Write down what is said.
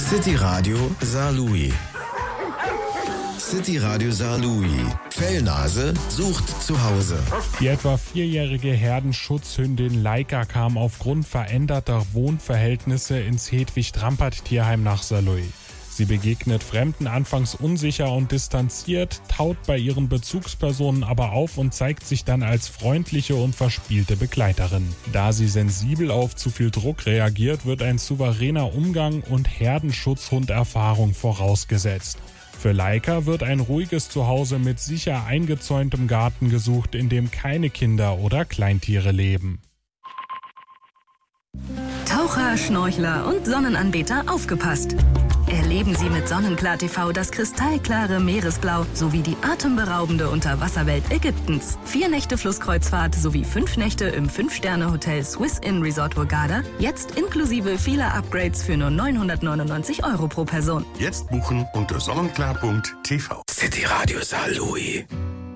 City Radio Saarlouis. City Radio Saarlouis. Fellnase sucht zu Hause. Die etwa 4-jährige Herdenschutzhündin Laika kam aufgrund veränderter Wohnverhältnisse ins Hedwig-Trampert-Tierheim nach Saarlouis. Sie begegnet Fremden anfangs unsicher und distanziert, taut bei ihren Bezugspersonen aber auf und zeigt sich dann als freundliche und verspielte Begleiterin. Da sie sensibel auf zu viel Druck reagiert, wird ein souveräner Umgang und Herdenschutzhund-Erfahrung vorausgesetzt. Für Laika wird ein ruhiges Zuhause mit sicher eingezäuntem Garten gesucht, in dem keine Kinder oder Kleintiere leben. Taucher, Schnorchler und Sonnenanbeter aufgepasst! Erleben Sie mit Sonnenklar TV das kristallklare Meeresblau sowie die atemberaubende Unterwasserwelt Ägyptens. 4 Nächte Flusskreuzfahrt sowie 5 Nächte im 5-Sterne-Hotel Swiss Inn Resort Hurghada. Jetzt inklusive vieler Upgrades für nur 999 € pro Person. Jetzt buchen unter sonnenklar.tv. City Radio Saarlouis.